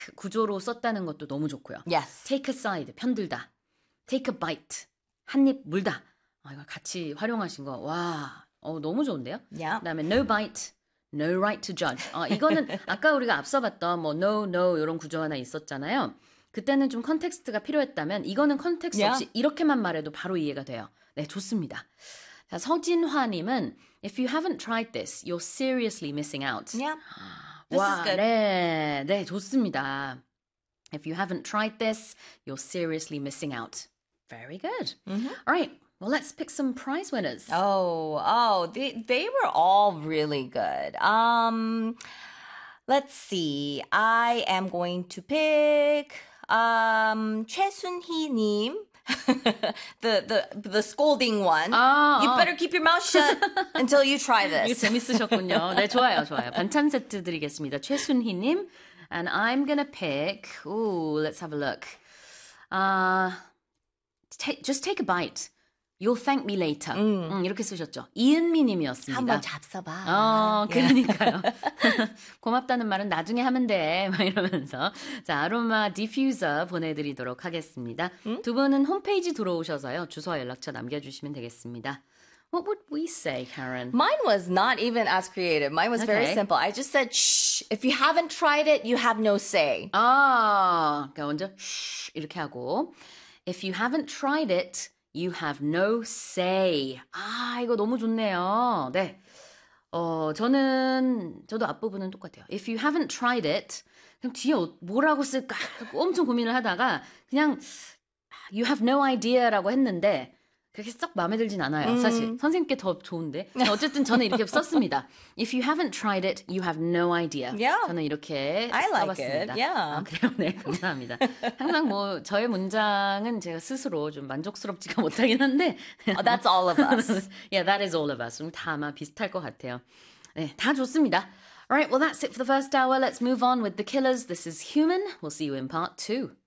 구조로 썼다는 것도 너무 좋고요. Yes. Take a side, 편들다. Take a bite, 한 입 물다. 이거 같이 활용하신 거, 와, 너무 좋은데요? Yeah. 그다음에 no bite, no right to judge. 이거는 아까 우리가 앞서 봤던 뭐 no 이런 구조 하나 있었잖아요. 그때는 좀 컨텍스트가 필요했다면 이거는 컨텍스트 없이 이렇게만 말해도 바로 이해가 돼요. 네, 좋습니다. 자, 서진화님은 If you haven't tried this, you're seriously missing out. Yeah. This is good. 네, 좋습니다. If you haven't tried this, you're seriously missing out. Very good. All right, well, let's pick some prize winners. They were all really good. Let's see. I am going to pick 최순희님. the scolding one. You better keep your mouth shut until you try 이거 this. 재밌으셨군요. 네, 좋아요. 반찬 세트 드리겠습니다. 최순희님. And I'm gonna pick, let's have a look. Just take a bite. You'll thank me later. 이렇게 쓰셨죠. 이은미 님이었습니다. 한번 잡숴봐. 그러니까요. 고맙다는 말은 나중에 하면 돼. 막 이러면서. 자, 아로마 디퓨저 보내드리도록 하겠습니다. 두 분은 홈페이지 들어오셔서요. 주소와 연락처 남겨주시면 되겠습니다. What would we say, Karen? Mine was not even as creative. Mine was very simple. I just said, shh. If you haven't tried it, you have no say. 그러니까 먼저 shh 이렇게 하고 If you haven't tried it, you have no say. 이거 너무 좋네요. 네. 저도 앞부분은 똑같아요. If you haven't tried it, 그냥 뒤에 뭐라고 쓸까 엄청 고민을 하다가 그냥 you have no idea라고 했는데 그렇게 썩 마음에 들진 않아요. 사실 선생님께 더 좋은데 어쨌든 저는 이렇게 썼습니다. If you haven't tried it, you have no idea. Yeah. 저는 이렇게 I like 써봤습니다. it. Yeah. 그래요? 네, 감사합니다. 항상 뭐 저의 문장은 제가 스스로 좀 만족스럽지가 못하긴 한데 That's all of us. Yeah, that is all of us. 다 아마 비슷할 것 같아요. 네, 다 좋습니다. Alright, well that's it for the first hour. Let's move on with The Killers. This is Human. We'll see you in part 2.